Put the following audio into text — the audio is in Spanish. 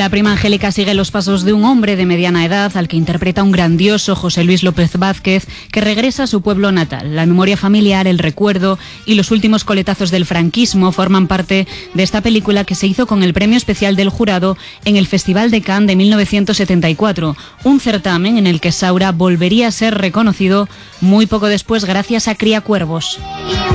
La prima Angélica sigue los pasos de un hombre de mediana edad al que interpreta un grandioso José Luis López Vázquez, que regresa a su pueblo natal. La memoria familiar, el recuerdo y los últimos coletazos del franquismo forman parte de esta película, que se hizo con el premio especial del jurado en el Festival de Cannes de 1974, un certamen en el que Saura volvería a ser reconocido muy poco después gracias a Criacuervos.